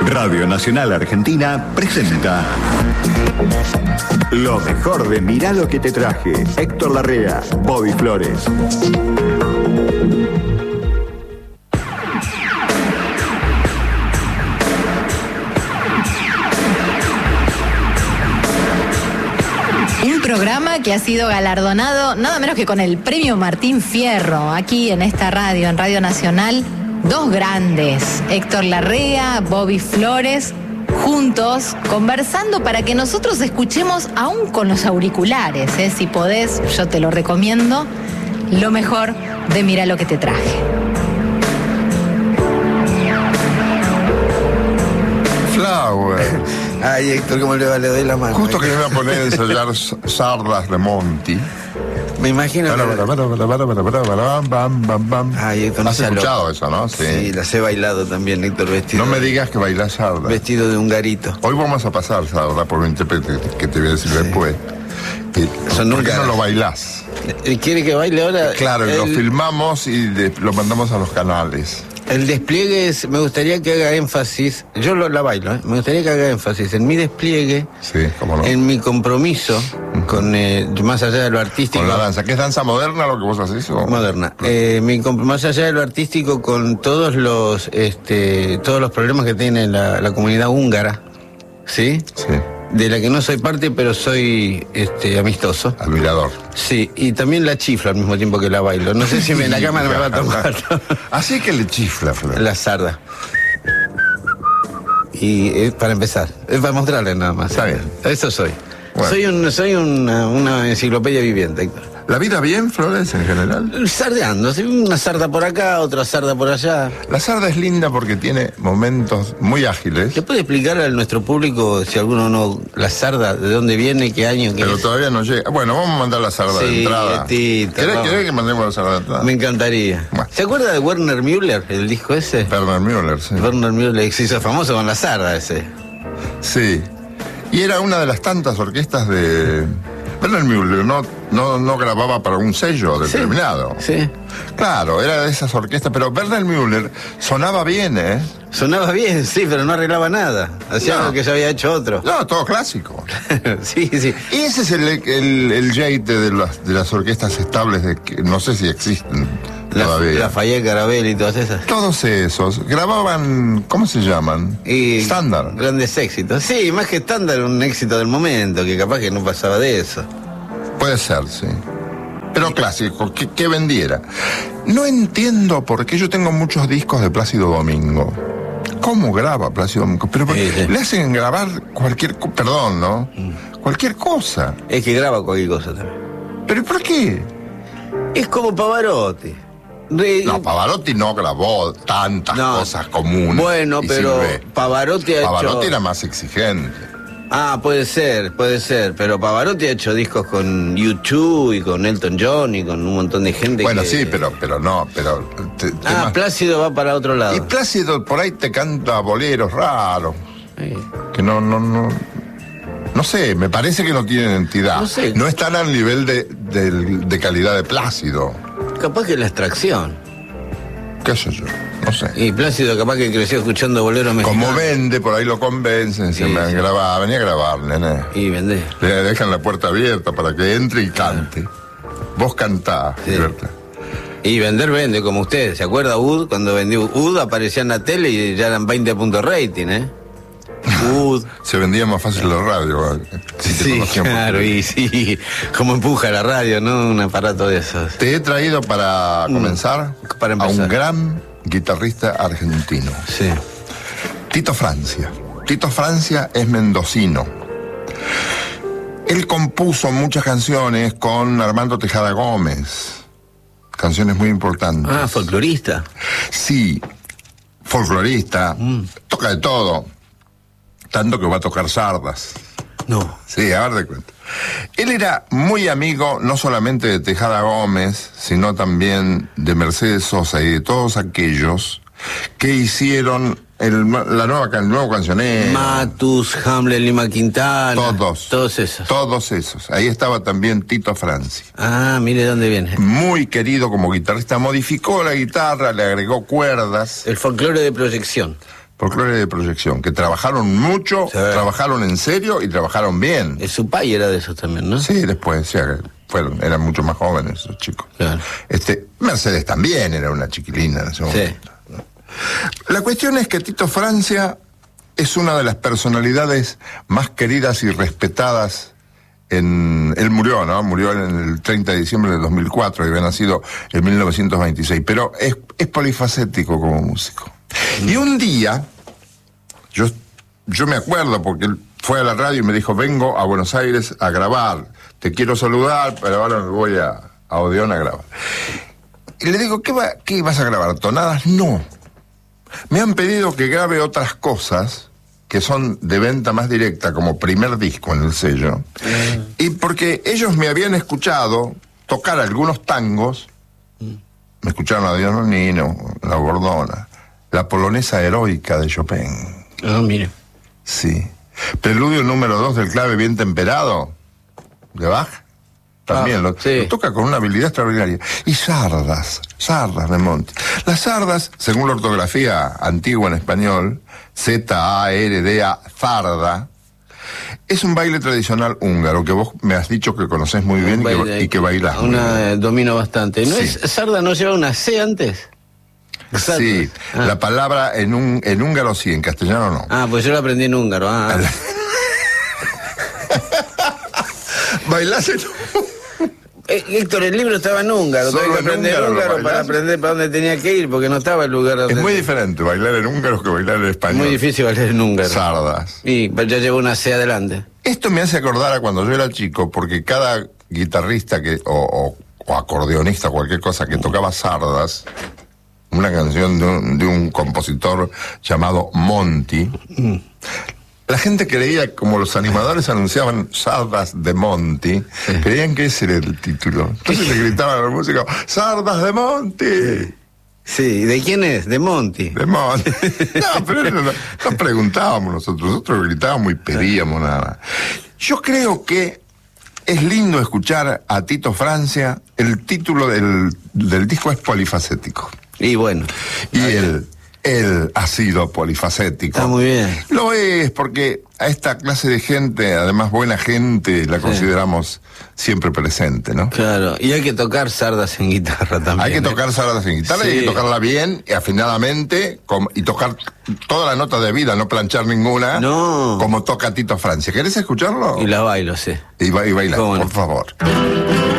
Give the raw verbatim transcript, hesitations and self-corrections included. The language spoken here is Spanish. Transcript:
Radio Nacional Argentina presenta lo mejor de Mirá lo que te traje. Héctor Larrea, Bobby Flores. Un programa que ha sido galardonado nada menos que con el premio Martín Fierro, aquí en esta radio, en Radio Nacional. Dos grandes, Héctor Larrea, Bobby Flores, juntos, conversando para que nosotros escuchemos, aún con los auriculares, ¿eh? Si podés, yo te lo recomiendo, lo mejor de Mirá lo que te traje. Flower. Ay, Héctor, ¿cómo le va? Le doy la mano. Justo que me iba a poner a ensayar sardas de Monty. Me imagino que... Ay, Héctor, no ¿Has escuchado eso, no? Sí. Sí, las he bailado también, Héctor, vestido... No me digas que bailás sarda. Vestido de un garito. Hoy vamos a pasar sarda por un intérprete que te voy a decir sí. después. Y, Son ¿Por qué no lo bailás? ¿Quiere que baile ahora? Claro, el... lo filmamos y de, lo mandamos a los canales. El despliegue es, me gustaría que haga énfasis, yo lo, la bailo, ¿eh? Me gustaría que haga énfasis en mi despliegue, sí, cómo no. en mi compromiso uh-huh. con, eh, más allá de lo artístico. Con la danza, ¿qué es danza moderna lo que vos haces? ¿O? Moderna. Eh, mi, más allá de lo artístico, con todos los, este, todos los problemas que tiene la, la comunidad húngara, ¿sí? Sí. De la que no soy parte, pero soy este, amistoso. Admirador. Sí, y también la chiflo al mismo tiempo que la bailo. No sé si me, la cámara me va a tomar. Así que le chifla, Flor. La sarda. Y eh, para empezar, es para mostrarle nada más. Está bien. Eso soy. Bueno. Soy, un, soy una, una enciclopedia viviente, Héctor. ¿La vida bien, Flores, en general? Sardeando, una sarda por acá, otra sarda por allá. La sarda es linda porque tiene momentos muy ágiles. ¿Le puede explicar a nuestro público, si alguno no, la sarda, de dónde viene, qué año, qué Pero es? todavía no llega. Bueno, vamos a mandar la sarda sí, de entrada. Tito, ¿Querés, ¿Querés que mandemos la sarda de entrada? Me encantaría. Bueno. ¿Se acuerda de Werner Müller, el disco ese? Werner Müller, sí. Werner Müller se hizo famoso con la sarda ese. Sí. Y era una de las tantas orquestas de... Werner Müller no, no, no grababa para un sello determinado. Sí, sí. Claro, era de esas orquestas, pero Werner Müller sonaba bien, ¿eh? Sonaba bien, sí, pero no arreglaba nada. Hacía no. algo que ya había hecho otro. No, todo clásico. Sí, sí. Y ese es el, el, el jeite de las, de las orquestas estables, de que no sé si existen la, todavía. Lafayette, Carabel y todas esas. Todos esos. Grababan, ¿cómo se llaman? Y estándar. Grandes éxitos. Sí, más que estándar, un éxito del momento, que capaz que no pasaba de eso. Puede ser, sí. Pero clásico, que, que vendiera. No entiendo por qué yo tengo muchos discos de Plácido Domingo. ¿Cómo graba Plácido Domingo? Pero sí, sí. Le hacen grabar cualquier... Perdón, ¿no? Mm. Cualquier cosa. Es que graba cualquier cosa también. ¿Pero por qué? Es como Pavarotti. Re... No, Pavarotti no grabó tantas no. cosas comunes. Bueno, pero Pavarotti ha Pavarotti hecho... era más exigente. Ah, puede ser, puede ser, pero Pavarotti ha hecho discos con U dos y con Elton John y con un montón de gente. Bueno, que... sí, pero, pero no, pero... Te, ah, temas... Plácido va para otro lado. Y Plácido por ahí te canta boleros raros. Sí. Que no, no, no... No sé, me parece que no tienen entidad. No sé. No están al nivel de, de, de calidad de Plácido. Capaz que la extracción. ¿Qué sé yo? No sé. Y Plácido capaz que creció escuchando boleros mexicanos. Como vende, por ahí lo convencen, se sí, me sí. graba, venía a grabar, nene. Y vende. Le dejan la puerta abierta para que entre y cante. Ah. Vos cantás, sí. ¿Cierto? Y vender vende, como usted. ¿Se acuerda U D? Cuando vendió U D aparecía en la tele y ya eran veinte puntos rating, ¿eh? U D. Se vendía más fácil la radio. Si sí, claro, y sí. Como empuja la radio, ¿no? Un aparato de esos. Te he traído para mm. comenzar, para empezar a un gran... guitarrista argentino. Sí. Tito Francia. Tito Francia es mendocino. Él compuso muchas canciones con Armando Tejada Gómez. Canciones muy importantes. Ah, folclorista. Sí, folclorista. Mm. Toca de todo. Tanto que va a tocar sardas. No. Sí, a ver de cuenta. Él era muy amigo no solamente de Tejada Gómez, sino también de Mercedes Sosa y de todos aquellos que hicieron el, la nueva, el nuevo cancionero. Matus, Hamlet, Lima Quintana. Todos. Todos esos. Todos esos. Ahí estaba también Tito Francia. Ah, mire dónde viene. Muy querido como guitarrista. Modificó la guitarra, le agregó cuerdas. El folclore de proyección. folclore de proyección, que trabajaron mucho, sí. trabajaron en serio y trabajaron bien. El Supay era de esos también, ¿no? Sí, después, sí, fueron, eran mucho más jóvenes esos chicos. Claro. Este, Mercedes también era una chiquilina en ese momento. Sí. ¿no? La cuestión es que Tito Francia es una de las personalidades más queridas y respetadas en... Él murió, ¿no? Murió en el treinta de diciembre del dos mil cuatro, y había nacido en mil novecientos veintiséis, pero es, es polifacético como músico. Mm. Y un día, yo, yo me acuerdo, porque él fue a la radio y me dijo, vengo a Buenos Aires a grabar, te quiero saludar, pero ahora me voy a, a Odeón a grabar. Y le digo, ¿qué, va, ¿qué vas a grabar? ¿Tonadas? No. Me han pedido que grabe otras cosas que son de venta más directa, como primer disco en el sello. Mm. Y porque ellos me habían escuchado tocar algunos tangos, mm. me escucharon a Dios Nino, La Gordona, la polonesa heroica de Chopin. Ah, oh, mire. Sí. Preludio número dos del clave bien temperado, de Bach. También ah, lo, sí. lo toca con una habilidad extraordinaria. Y sardas, sardas de Monti. Las sardas, según la ortografía antigua en español, Z A R D A, zarda, es un baile tradicional húngaro que vos me has dicho que conocés muy bien y que, y que bailás. Una, domino bastante. ¿No sí. es sarda, no lleva una C antes? Sarda. Sí, ah. la palabra en, un, en húngaro sí, en castellano no. Ah, pues yo la aprendí en húngaro. Ah. ¿Bailás en Eh, Héctor, el libro estaba en húngaro, tuve que aprender húngaro, húngaro para aprender para dónde tenía que ir, porque no estaba el lugar donde... Es muy diferente bailar en húngaro que bailar en español. Muy difícil bailar en húngaro. Sardas. Y ya llevo una C adelante. Esto me hace acordar a cuando yo era chico, porque cada guitarrista que o, o, o acordeonista, cualquier cosa que tocaba sardas, una canción de un, de un compositor llamado Monti, mm. la gente creía, como los animadores anunciaban Sardas de Monti, sí. creían que ese era el título. Entonces le gritaban a los músicos, ¡Sardas de Monti! Sí, ¿de quién es? De Monti. De Monti. No, pero no, no, no preguntábamos nosotros, nosotros gritábamos y pedíamos nada. Yo creo que es lindo escuchar a Tito Francia, el título del, del disco es polifacético. Y bueno. Y él... Él ha sido polifacético. Está muy bien. Lo es, porque a esta clase de gente, además buena gente, la sí. consideramos siempre presente, ¿no? Claro, y hay que tocar sardas en guitarra también. Hay que ¿eh? tocar sardas en guitarra, sí. y hay que tocarla bien, y afinadamente, com- y tocar toda la nota de vida, no planchar ninguna, no. como toca Tito Francia. ¿Querés escucharlo? Y la bailo, sí. Y, ba- y bailar, por no? favor.